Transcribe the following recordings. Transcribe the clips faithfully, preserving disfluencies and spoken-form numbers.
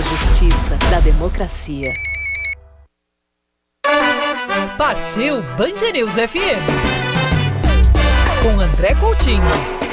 justiça da democracia. Partiu Band News F M. Com André Coutinho.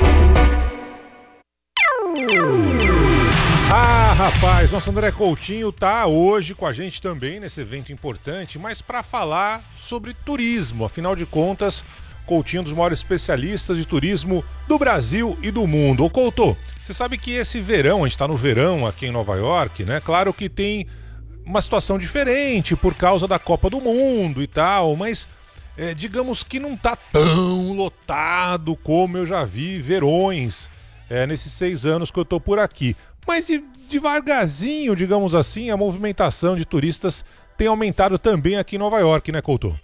Ah, rapaz, nosso André Coutinho tá hoje com a gente também nesse evento importante, mas para falar sobre turismo. Afinal de contas, Coutinho é um dos maiores especialistas de turismo do Brasil e do mundo. Ô Couto, você sabe que esse verão, a gente tá no verão aqui em Nova York, né? Claro que tem uma situação diferente por causa da Copa do Mundo e tal, mas é, digamos que não tá tão lotado como eu já vi verões é, nesses seis anos que eu tô por aqui. Mas de, devagarzinho, digamos assim, a movimentação de turistas tem aumentado também aqui em Nova York, né, Couto?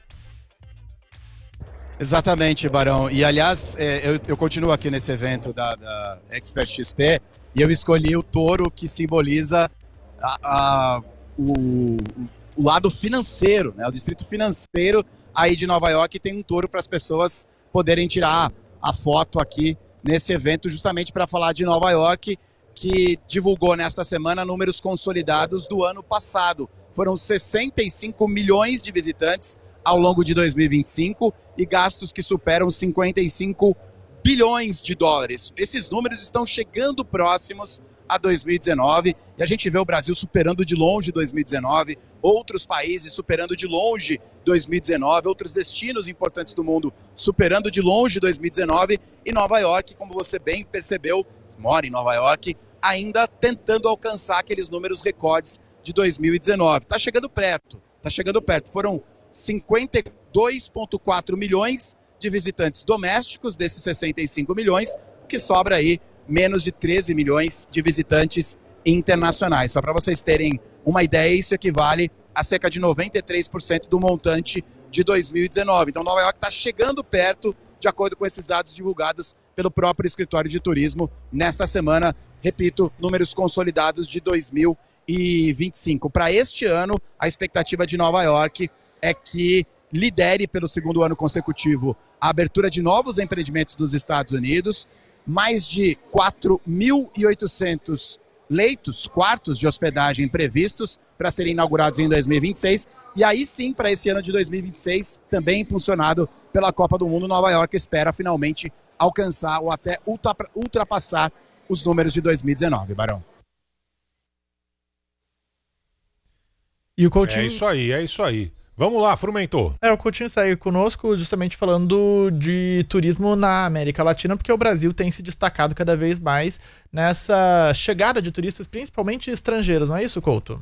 Exatamente, Barão. E, aliás, é, eu, eu continuo aqui nesse evento da, da Expert X P e eu escolhi o touro que simboliza a, a, o, o lado financeiro, né? O distrito financeiro aí de Nova York tem um touro para as pessoas poderem tirar a foto aqui nesse evento, justamente para falar de Nova York, que divulgou nesta semana números consolidados do ano passado. Foram sessenta e cinco milhões de visitantes ao longo de dois mil e vinte e cinco e gastos que superam cinquenta e cinco bilhões de dólares. Esses números estão chegando próximos a dois mil e dezenove e a gente vê o Brasil superando de longe dois mil e dezenove, outros países superando de longe dois mil e dezenove, outros destinos importantes do mundo superando de longe dois mil e dezenove e Nova York, como você bem percebeu, mora em Nova York, ainda tentando alcançar aqueles números recordes de dois mil e dezenove. Está chegando perto, está chegando perto. Foram cinquenta e dois vírgula quatro milhões de visitantes domésticos desses sessenta e cinco milhões, o que sobra aí menos de treze milhões de visitantes internacionais. Só para vocês terem uma ideia, isso equivale a cerca de noventa e três por cento do montante de dois mil e dezenove. Então Nova York está chegando perto, de acordo com esses dados divulgados pelo próprio escritório de turismo nesta semana. Repito, números consolidados de dois mil e vinte e cinco. Para este ano, a expectativa de Nova York é que lidere pelo segundo ano consecutivo a abertura de novos empreendimentos nos Estados Unidos, mais de quatro mil e oitocentos leitos, quartos de hospedagem previstos para serem inaugurados em dois mil e vinte e seis, e aí sim, para esse ano de dois mil e vinte e seis, também impulsionado pela Copa do Mundo, Nova York espera finalmente alcançar ou até ultrapassar os números de dois mil e dezenove, Barão. E o Coutinho... É isso aí, é isso aí. Vamos lá, Frumentor. É, o Coutinho saiu conosco justamente falando de turismo na América Latina, porque o Brasil tem se destacado cada vez mais nessa chegada de turistas, principalmente estrangeiros, não é isso, Couto?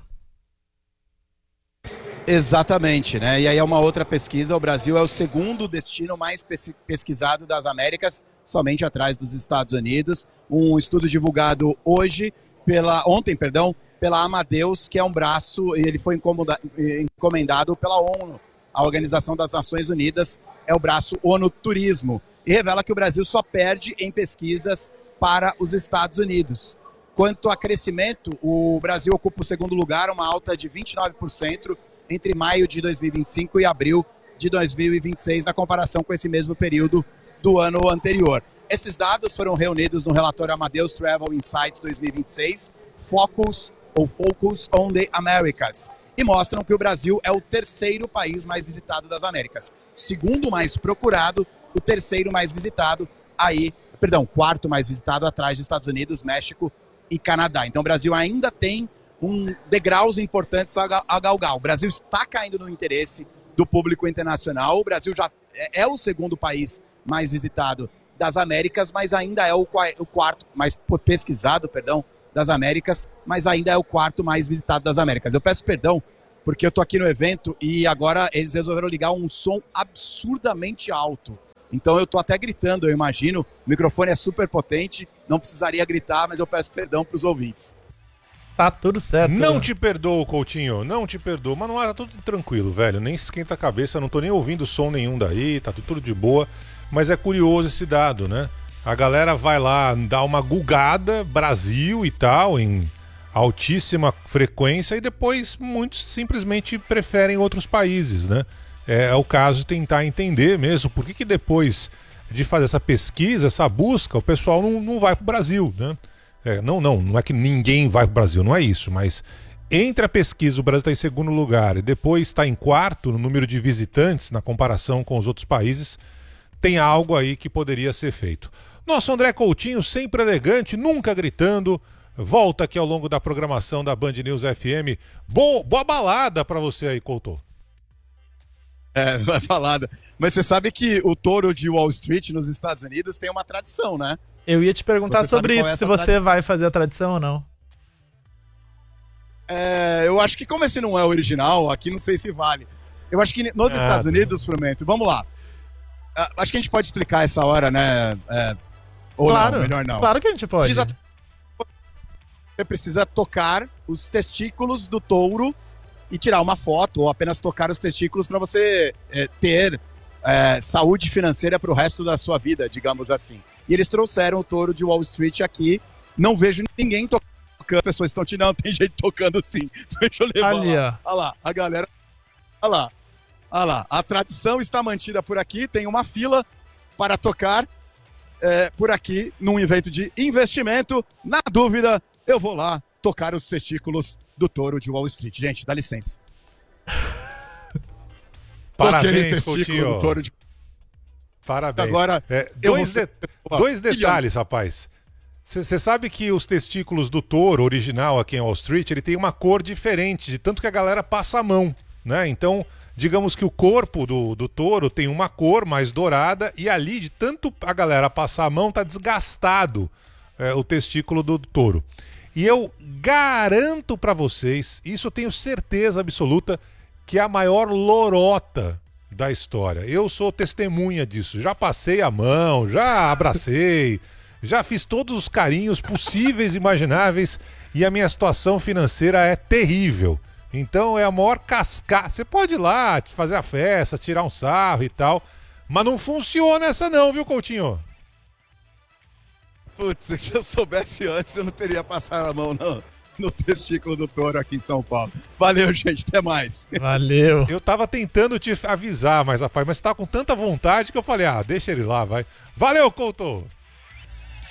Exatamente, né? E aí é uma outra pesquisa, o Brasil é o segundo destino mais pesquisado das Américas, somente atrás dos Estados Unidos. Um estudo divulgado hoje, pela, ontem, perdão, pela Amadeus, que é um braço, ele foi encomendado pela ONU, a Organização das Nações Unidas, é o braço ONU Turismo, e revela que o Brasil só perde em pesquisas para os Estados Unidos. Quanto a crescimento, o Brasil ocupa o segundo lugar, uma alta de vinte e nove por cento entre maio de dois mil e vinte e cinco e abril de dois mil e vinte e seis, na comparação com esse mesmo período do ano anterior. Esses dados foram reunidos no relatório Amadeus Travel Insights dois mil e vinte e seis, Focus ou Focus on the Americas, e mostram que o Brasil é o terceiro país mais visitado das Américas. Segundo mais procurado, o terceiro mais visitado, aí, perdão, quarto mais visitado atrás dos Estados Unidos, México e Canadá. Então o Brasil ainda tem um degraus importantes a galgar. O Brasil está caindo no interesse do público internacional. O Brasil já é o segundo país mais visitado das Américas, mas ainda é o quarto mais pesquisado, perdão, das Américas, mas ainda é o quarto mais visitado das Américas. Eu peço perdão, porque eu tô aqui no evento e agora eles resolveram ligar um som absurdamente alto. Então eu tô até gritando, eu imagino. O microfone é super potente, não precisaria gritar, mas eu peço perdão pros ouvintes. Tá tudo certo. Não te perdoo, Coutinho, não te perdoo. Mas não, tá tudo tranquilo, velho. Nem esquenta a cabeça, não tô nem ouvindo som nenhum daí, tá tudo de boa. Mas é curioso esse dado, né? A galera vai lá dar uma gulgada, Brasil e tal, em altíssima frequência, e depois muitos simplesmente preferem outros países, né? É, é o caso de tentar entender mesmo por que que depois de fazer essa pesquisa, essa busca, o pessoal não, não vai pro Brasil, né? É, não, não, não é que ninguém vai pro Brasil, não é isso, mas entre a pesquisa, o Brasil está em segundo lugar e depois está em quarto no número de visitantes na comparação com os outros países, tem algo aí que poderia ser feito. Nosso André Coutinho, sempre elegante, nunca gritando, volta aqui ao longo da programação da Band News F M. Boa, boa balada para você aí, Couto. É, vai falada. Mas você sabe que o touro de Wall Street nos Estados Unidos tem uma tradição, né? Eu ia te perguntar Você sobre sabe qual isso, é se essa você tradição? vai fazer a tradição ou não. É, eu acho que como esse não é original, aqui não sei se vale. Eu acho que nos Ah, Estados tá. Unidos, Frumento, vamos lá. Ah, acho que a gente pode explicar essa hora, né? É, ou claro, não, melhor não. claro que a gente pode. Diz a- Você precisa tocar os testículos do touro e tirar uma foto, ou apenas tocar os testículos para você é, ter é, saúde financeira para o resto da sua vida, digamos assim. E eles trouxeram o touro de Wall Street aqui. Não vejo ninguém tocando. As pessoas estão tirando, não, tem gente tocando sim. Deixa eu levar Ali, lá. ó. Olha lá, a galera. Olha lá. Olha lá. A tradição está mantida por aqui. Tem uma fila para tocar é, por aqui num evento de investimento. Na dúvida, eu vou lá tocar os testículos do touro de Wall Street. Gente, dá licença. Parabéns, Toquei o testículo Coutinho. do touro de... Parabéns. Agora, É, eu dois, vou ser- de- dois detalhes, rapaz. Você sabe que os testículos do touro original aqui em Wall Street, ele tem uma cor diferente, de tanto que a galera passa a mão, né? Então, digamos que o corpo do, do touro tem uma cor mais dourada e ali, de tanto a galera passar a mão, tá desgastado é, o testículo do, do touro. E eu garanto pra vocês, isso eu tenho certeza absoluta, que é a maior lorota da história. Eu sou testemunha disso. Já passei a mão, já abracei, já fiz todos os carinhos possíveis e imagináveis e a minha situação financeira é terrível. Então é a maior cascata. Você pode ir lá fazer a festa, tirar um sarro e tal, mas não funciona essa não, viu, Coutinho? Putz, se eu soubesse antes, eu não teria passado a mão não, no testículo do touro aqui em São Paulo. Valeu, gente. Até mais. Valeu. Eu tava tentando te avisar, mas rapaz, mas você tá com tanta vontade que eu falei, ah, deixa ele lá, vai. Valeu, Couto!